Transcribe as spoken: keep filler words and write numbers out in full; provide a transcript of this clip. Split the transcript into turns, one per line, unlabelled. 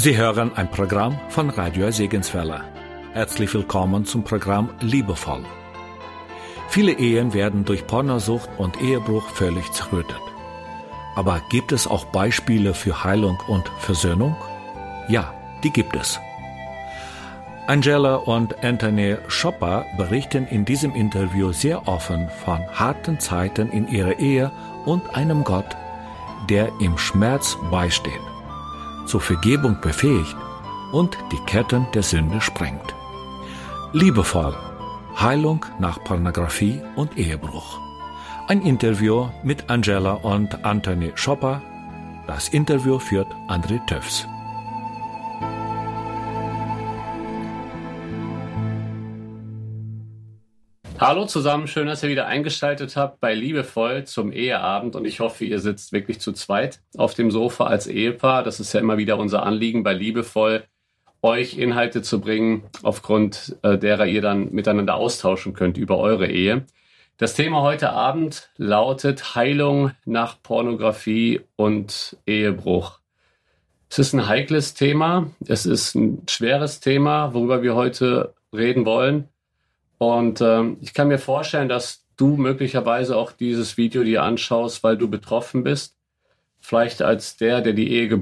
Sie hören ein Programm von Radio Segenswelle. Herzlich willkommen zum Programm Liebevoll. Viele Ehen werden durch Pornosucht und Ehebruch völlig zerrüttet. Aber gibt es auch Beispiele für Heilung und Versöhnung? Ja, die gibt es. Angela und Anthony Schopper berichten in diesem Interview sehr offen von harten Zeiten in ihrer Ehe und einem Gott, der im Schmerz beisteht, zur Vergebung befähigt und die Ketten der Sünde sprengt. Liebevoll, Heilung nach Pornografie und Ehebruch. Ein Interview mit Angela und Anthony Schopper. Das Interview führt André Töfs.
Hallo zusammen, schön, dass ihr wieder eingeschaltet habt bei Liebevoll zum Eheabend und ich hoffe, ihr sitzt wirklich zu zweit auf dem Sofa als Ehepaar. Das ist ja immer wieder unser Anliegen bei Liebevoll, euch Inhalte zu bringen, aufgrund äh, derer ihr dann miteinander austauschen könnt über eure Ehe. Das Thema heute Abend lautet Heilung nach Pornografie und Ehebruch. Es ist ein heikles Thema, es ist ein schweres Thema, worüber wir heute reden wollen. Und ähm, ich kann mir vorstellen, dass du möglicherweise auch dieses Video dir anschaust, weil du betroffen bist. Vielleicht als der, der die Ehe